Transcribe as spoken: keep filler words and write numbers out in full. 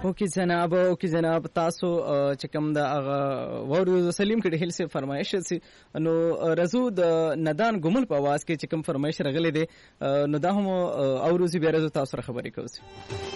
اوکې جناب اوکې جناب تاسو چې کوم د ورو سلیم کړي هل سي فرمایش سي نو رزو د ندان ګمل په आवाज کې چې کوم فرمایش راغلي دي نو دا هم اوروزي بیا رزو تاسو خبرې کوي.